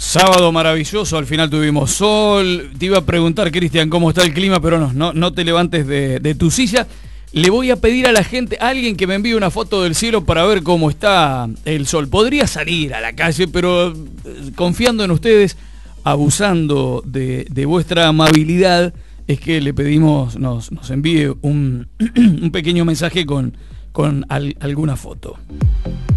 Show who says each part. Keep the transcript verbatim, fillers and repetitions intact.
Speaker 1: Sábado maravilloso, al final tuvimos sol. Te iba a preguntar, Cristian, cómo está el clima, pero no, no, no te levantes de, de tu silla. Le voy a pedir a la gente, a alguien que me envíe una foto del cielo para ver cómo está el sol. Podría salir a la calle, pero confiando en ustedes, abusando de, de vuestra amabilidad, es que le pedimos nos, nos envíe un, un pequeño mensaje con, con al, alguna foto.